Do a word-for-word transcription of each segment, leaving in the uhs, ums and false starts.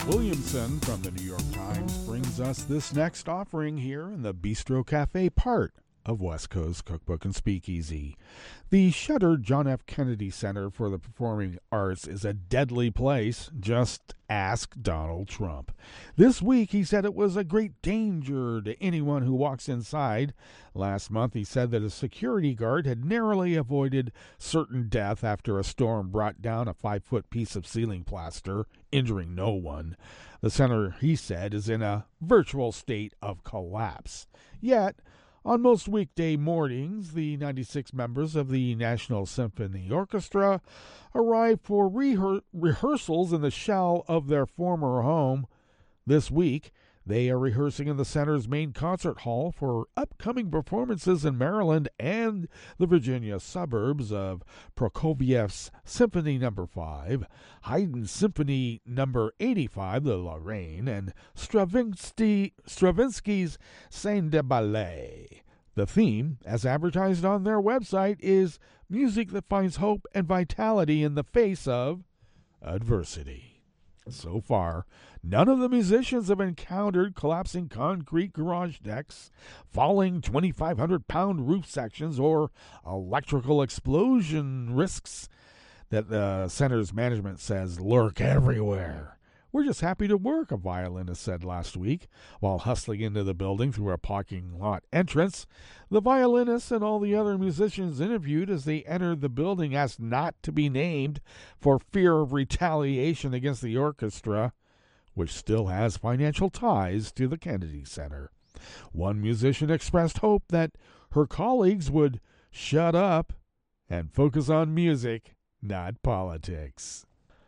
Williamson from the New York Times brings us this next offering here in the Bistro Cafe part of West Coast Cookbook and Speakeasy. The shuttered John F. Kennedy Center for the Performing Arts is a deadly place. Just ask Donald Trump. This week he said it was a great danger to anyone who walks inside. Last month he said that a security guard had narrowly avoided certain death after a storm brought down a five-foot piece of ceiling plaster, injuring no one. The center, he said, is in a virtual state of collapse. Yet, on most weekday mornings, the ninety-six members of the National Symphony Orchestra arrive for rehe- rehearsals in the shell of their former home. This week, they are rehearsing in the center's main concert hall for upcoming performances in Maryland and the Virginia suburbs of Prokofiev's Symphony Number five, Haydn's Symphony Number eighty-five, the Lorraine, and Stravinsky, Stravinsky's Scène de Ballet. The theme, as advertised on their website, is music that finds hope and vitality in the face of adversity. So far, none of the musicians have encountered collapsing concrete garage decks, falling twenty-five hundred pound roof sections, or electrical explosion risks that the center's management says lurk everywhere. "We're just happy to work," a violinist said last week, while hustling into the building through a parking lot entrance. The violinist and all the other musicians interviewed as they entered the building asked not to be named for fear of retaliation against the orchestra, which still has financial ties to the Kennedy Center. One musician expressed hope that her colleagues would shut up and focus on music, not politics.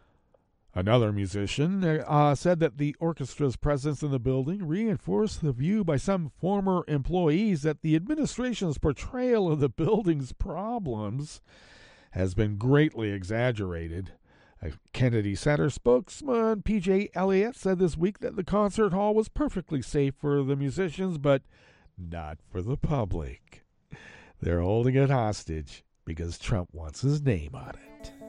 Another musician uh, said that the orchestra's presence in the building reinforced the view by some former employees that the administration's portrayal of the building's problems has been greatly exaggerated. A Kennedy Center spokesman, P J Elliott, said this week that the concert hall was perfectly safe for the musicians, but not for the public. They're holding it hostage because Trump wants his name on it.